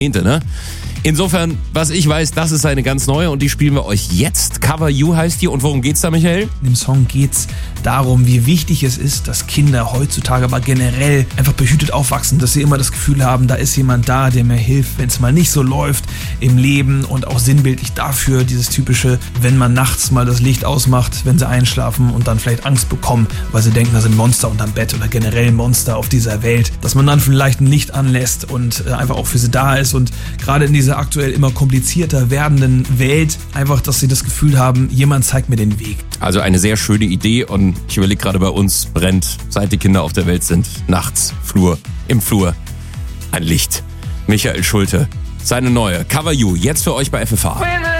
Ne? Insofern, was ich weiß, das ist eine ganz neue und die spielen wir euch jetzt. Cover You heißt die. Und worum geht's da, Michael? In dem Song geht's darum, wie wichtig es ist, dass Kinder heutzutage, aber generell einfach behütet aufwachsen, dass sie immer das Gefühl haben, da ist jemand da, der mir hilft, wenn es mal nicht so läuft im Leben, und auch sinnbildlich dafür dieses typische, wenn man nachts mal das Licht ausmacht, wenn sie einschlafen und dann vielleicht Angst bekommen, weil sie denken, da sind Monster unterm Bett oder generell Monster auf dieser Welt, dass man dann vielleicht ein Licht anlässt und einfach auch für sie da ist, und gerade in dieser aktuell immer komplizierter werdenden Welt einfach, dass sie das Gefühl haben, jemand zeigt mir den Weg. Also eine sehr schöne Idee, und ich überlege gerade, bei uns brennt, seit die Kinder auf der Welt sind, nachts im Flur ein Licht. Michael Schulte, seine neue Cover You, jetzt für euch bei FFH.